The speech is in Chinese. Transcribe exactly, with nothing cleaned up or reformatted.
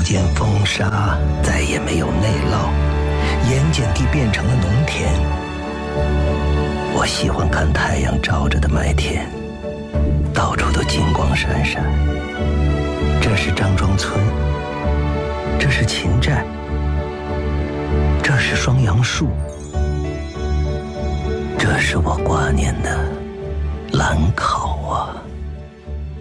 见风沙，再也没有内涝，盐碱地变成了农田。我喜欢看太阳照着的麦田，到处都金光闪闪。这是张庄村，这是秦寨，这是双杨树，这是我挂念的兰考啊。